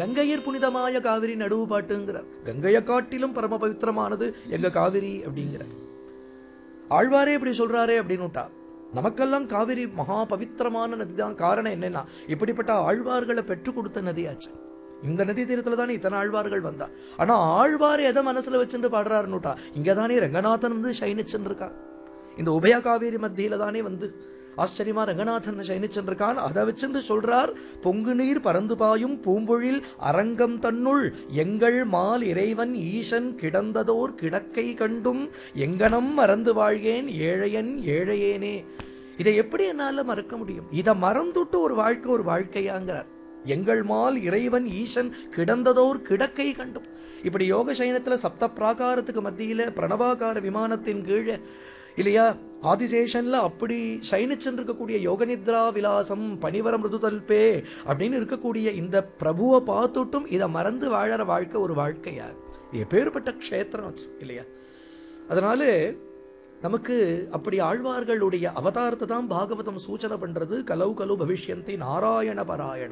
கங்கையர் புனிதமாய காவிரி நடுவு பாட்டுங்கிறார். கங்கையை காட்டிலும் பரம பவித்திரமானது எங்க காவிரி அப்படிங்கிறார். ஆழ்வாரே இப்படி சொல்றாரே அப்படின்னுட்டா, நமக்கெல்லாம் காவிரி மகா பவித்திரமான நதிதான். காரணம் என்னன்னா, இப்படிப்பட்ட ஆழ்வார்களை பெற்றுக் கொடுத்த நதியாச்சு. இந்த நதி தீரத்துல தானே இத்தனை ஆழ்வார்கள் வந்தா. ஆனா ஆழ்வார் எதை மனசுல வச்சுட்டு பாடுறாருன்னுட்டா, இங்கதானே ரங்கநாதன் வந்து சயனிச்சுன்னு இருக்கான். இந்த உபய காவேரி மத்தியில தானே வந்து ஆச்சரியமா ரங்கநாதன் சயனிச்சென்றிருக்கான். அதை வச்சுட்டு சொல்றார், பொங்கு நீர் பறந்து பாயும் பூம்பொழில் அரங்கம் தன்னுள் எங்கள் மால் இறைவன் ஈசன் கிடந்ததோர் கிடக்கை கண்டும் எங்கனம் மறந்து வாழ்கேன் ஏழையன் ஏழையேனே. இதை எப்படி என்னால மறக்க முடியும்? இதை மறந்துட்டு ஒரு வாழ்க்கையாங்கிறார். எங்கள் மால் இறைவன் ஈசன் கிடந்ததோர் கிடக்கை கண்டும். இப்படி யோக சயனத்துல சப்த பிராகாரத்துக்கு மத்தியில பிரணவாகார விமானத்தின் கீழே இல்லையா ஆதிசேஷன்ல அப்படி சயனிச்சென்றிருக்கக்கூடிய யோகநித்ரா விலாசம் பனிவர மிருதுதல்பே அப்படின்னு இருக்கக்கூடிய இந்த பிரபுவை பார்த்துட்டும் இதை மறந்து வாழற வாழ்க்கை ஒரு வாழ்க்கையா? எப்பேற்பட்ட க்ஷேத்திரம் இல்லையா? அதனால நமக்கு அப்படி ஆழ்வார்களுடைய அவதாரத்தை தான் பாகவதம் சூச்சனை பண்றது. கலவு கலு பவிஷ்யந்தி நாராயண பராயண.